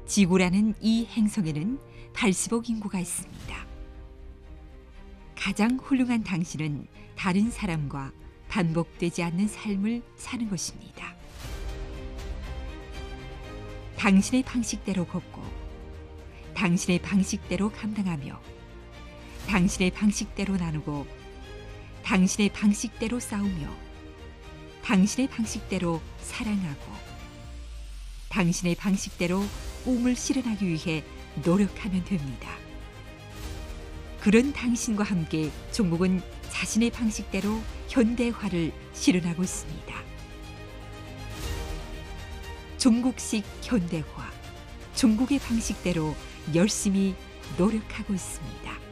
지구라는 이 행성에는 80억 인구가 있습니다. 가장 훌륭한 당신은 다른 사람과 반복되지 않는 삶을 사는 것입니다. 당신의 방식대로 걷고 당신의 방식대로 감당하며 당신의 방식대로 나누고 당신의 방식대로 싸우며 당신의 방식대로 사랑하고 당신의 방식대로 꿈을 실현하기 위해 노력하면 됩니다. 그런 당신과 함께 종국은 자신의 방식대로 현대화를 실현하고 있습니다. 종국식 현대화, 종국의 방식대로 열심히 노력하고 있습니다.